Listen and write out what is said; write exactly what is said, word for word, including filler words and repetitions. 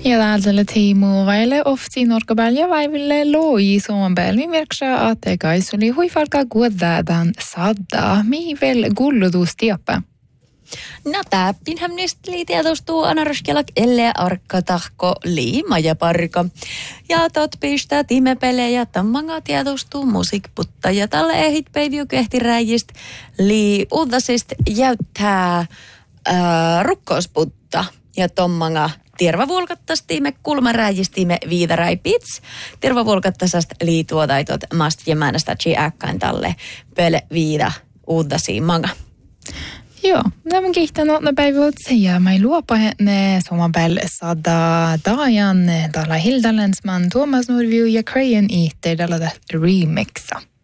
Ja täältä tiimu vaille ofti norkabälja vaiville loi Suomen belmi merksa att kaisuli huifalka guoddadan sadda mi vel gullutus tiappa. No täppinhän niistä lii tietostuu anaraskelak elle arkkatahko liima ja parko. Ja tot pistää timepelejä tammanga tietostuu musiikputta ja tälle ehit päiviö kehtiräjistä lii uudasist jäyttää ää, rukkousputta ja tommanga tervavuolkattastiime kulmaräjistiime viidaräipits. Tervavuolkattasast lii tuotaitot mast ja määnestätsi äkkäin tälle pele viida uudasi manga. Joo, nämä kiihtänyt ne päivät ja mä luopa ne Suomen päälle saada Dajan, täällä Hilda Lensman, Tuomas Nurviu ja Crayon Eater tällä remixa.